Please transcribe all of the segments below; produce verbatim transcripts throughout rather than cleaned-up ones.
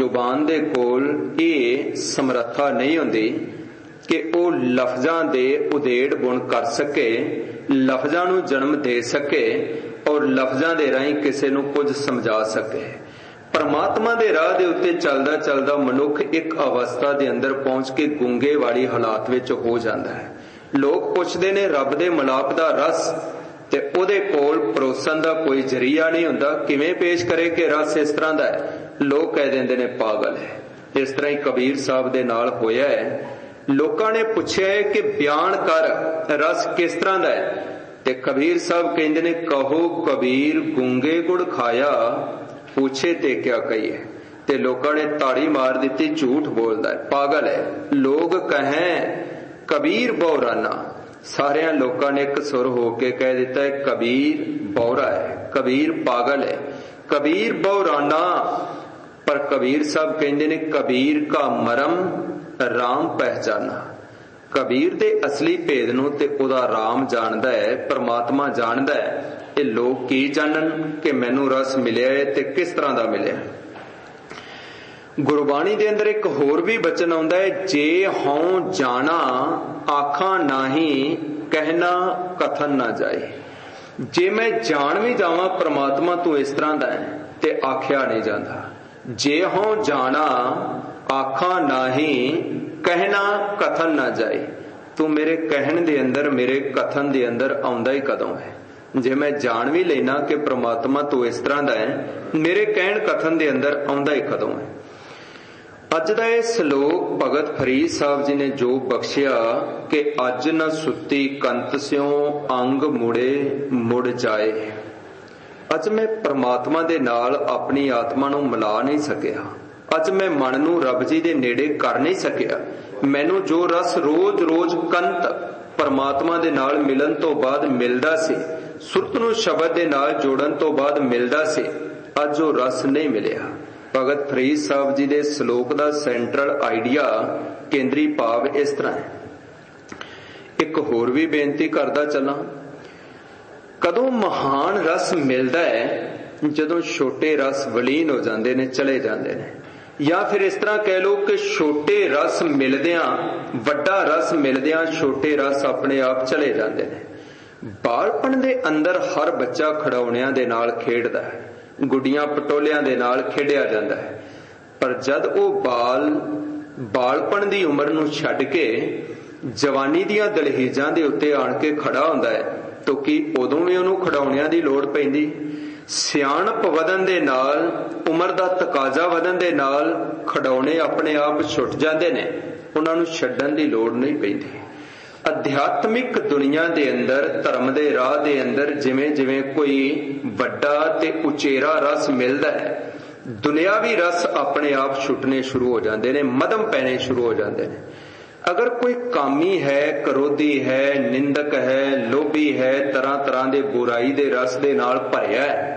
जुबान दे कोल ये समर्था नहीं हुंदी कि वो लफ्जां दे उधेड़ बुण कर सके, लफ्जां नूं जन्म दे सके और लफ्जां दे राहीं किसी नूं कुछ समझा सके। परमात्मा दे राह दे उत्ते चलदा चलदा मनुख एक अवस्था दे अंदर पहुंच के गुंगे वाली हालात विच हो जांदा है। लोग पुछदे ने रब दे मलाप दा रस ते ओदे कोल परोसन दा कोई जरिया नहीं हुंदा, किवें पेश करे कि रस इस तरह दा है। लोग कह देंदे ने पागल है। इस तरह ही कबीर साहब दे नाल होया है। लोकां ने पुछया है कि बयान कर रस किस तरह दा है, ते कबीर साहब कहंदे ने कहो कबीर गूंगे गुड़ खाया, पूछे ते क्या कहिए। ते लोकां ने ताड़ी मार दी, झूठ बोलदा है, पागल है। लोग कहें कबीर बौराना, सारे लोकां ने एक सुर होके कह दिता है कबीर बौरा है, कबीर पागल है, कबीर बौराना। पर कबीर साहब कहंदे ने कबीर का मरम राम पहचाना। कबीर दे असली भेद नूं ते ओदा राम जानदा है, परमात्मा जानदा है। ये लोग की जानन कि मैनू रस मिलिया है ते किस तरह दा मिलिया। गुरबाणी दे अंदर एक होर भी बचन आउंदा है, जे हऊं जाना आखां नाही कहना कथन ना जाए। जे मैं जान भी जावां परमात्मा तू इस तरह दा है ते आख्या नहीं जाता। जे हऊं जाना आखां नाही कहना कथन ना जाए। तू मेरे कहन दे अंदर मेरे कथन दे अंदर आउंदा ही कदों है। जे मैं जान भी लेना कि परमात्मा तू इस तरह दा है, मेरे कहन कथन दे अंदर आउंदा ही कदों है। अज दा इह सलोक भगत फरीद साहब जी ने जो बख्शिया कि अज न सुती कंत स्यों अंग मुड़े मुड़ जाए। अज मैं परमात्मा दे नाल अपनी आत्मा नूं मिला नहीं सकिया। अज मैं मन नूं रब जी दे नेड़े कर नहीं सकिया। मैनू जो रस रोज रोज कंत परमात्मा दे नाल मिलन तो बाद मिलदा सी, सुरत नूं शब्द दे नाल जोड़न तो बाद मिलदा सी, अज वो रस नहीं मिलिया। भगत फरीद साहब जी दे सलोक दा सेंट्रल आइडिया केंद्री भाव इस तरह है। एक होर भी बेनती करदा चला, कदों महान रस मिलदा है जदों छोटे रस वलीन हो जांदे ने, चले जांदे ने। या फिर इस तरह कह लो कि छोटे रस मिलदियां वड्डा रस मिलदियां छोटे रस अपने आप चले जांदे ने। बालपन दे अंदर हर बच्चा खिडौणियां दे नाल खेडदा है, गुड्डियां पटोलियां दे नाल खेडिया जांदा है। पर जद वो बाल बालपन दी उम्र नूं छड्ड के जवानी दियां दलहीजां दे उत्ते आण के खड़ा हुंदा है, तो की उदों भी उहनूं खिडौणियां दी लोड़ पैंदी? सियाणप वधन दे नाल, उम्र दा तकाजा वधन दे नाल खिडौणे अपने आप छुट जांदे ने, उहनां नूं छड्डण दी लोड़ नहीं पैंदी। अध्यात्मिक दुनिया दे अंदर, धर्म दे राह दे अंदर जिवें जिवें कोई वड्डा ते उचेरा रस मिलदा है, दुनियावी रस अपने आप छुटने शुरू हो जाते हैं, मदम पैने शुरू हो जाते हैं। अगर कोई कामी है, क्रोधी है, निंदक है, लोभी है, तरह तरह के बुराई दे रस दे नाल भरिया है,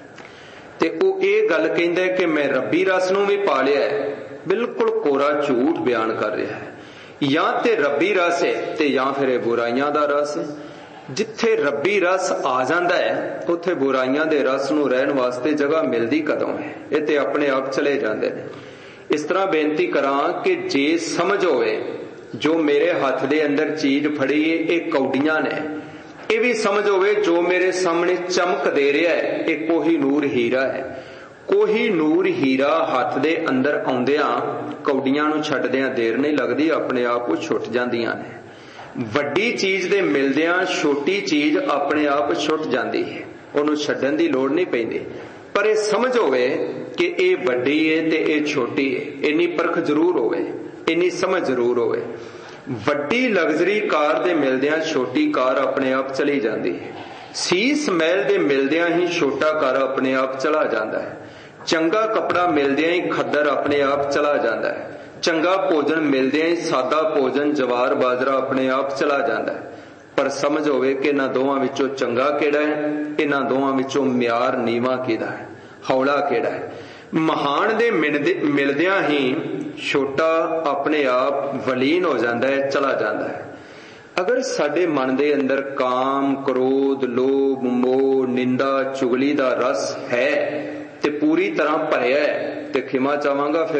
ते वो ये गल कहंदा है कि मैं रब्बी रस नूं भी पा लिया है, बिल्कुल कोरा झूठ बयान कर रहा है। या ते रब्बी रस है ते या फिर बुराइयां दा रस है। जिथे रब्बी रस आ जाता है उत्थे बुराइयां दे रस नूं रहन वास्ते जगह मिलती कदों है, ये ते अपने आप चले जाते हैं। इस तरह बेनती करां कि जे समझ होवे जो मेरे हाथ दे अंदर चीज फड़ी है ये कौडियां ने, ये भी समझ होवे जो मेरे सामने चमक दे रहा है ये कोहिनूर हीरा है। कोहिनूर हीरा हाथ दे अंदर आउंदियां कौडियां नूं छड्डदियां देर नहीं लगदी, अपने आप वो छुट जांदियां ने। वड्डी चीज दे मिलदियां छोटी चीज अपने आप छुट जाती है, उहनूं छड्डण दी लोड़ नहीं पैंदी। पर ये समझ होवे कि ये वड्डी है ते ये छोटी है, इन्नी परख जरूर होवे, इन्नी समझ जरूर होवे। वड्डी लग्जरी कार दे मिलदियां छोटी कार अपने आप चली जाती है, सीस महल दे मिलदियां ही छोटा कार अपने आप चला जाता है, चंगा कपड़ा मिलदियां ही खद्दर अपने आप चला जाता है, चंगा भोजन मिलदियां ही सादा भोजन जवार बाजरा अपने आप चला जाता है। पर समझ होवे कि इन्हां दोवां विचों चंगा किहड़ा है, इन्हां दोवां विचों म्यार नीवा किहड़ा है, हौला किहड़ा है। महान दे मिलदियां ही छोटा अपने आप वलीन हो जाता है, चला जाता है। अगर साडे मन दे अंदर काम, क्रोध, लोभ, मोह, निंदा, चुगली दा रस है ते पूरी तरह भरिया है, ते खिमा चाहांगा फिर